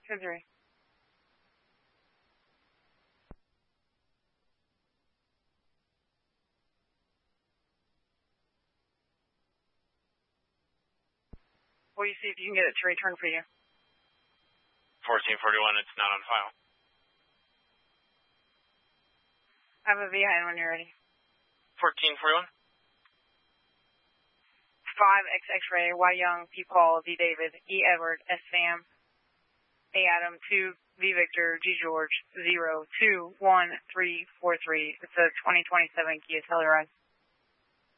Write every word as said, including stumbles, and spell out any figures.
two three. Will you see if you can get it to return for you? fourteen forty-one, it's not on file. I have a V I N when you're ready. fourteen forty-one. five X X-ray, Y Young, P Paul, D David, E Edward, S Sam, A Adam, two V Victor, G George, zero two one three four three. It's a twenty twenty-seven Kia Telluride.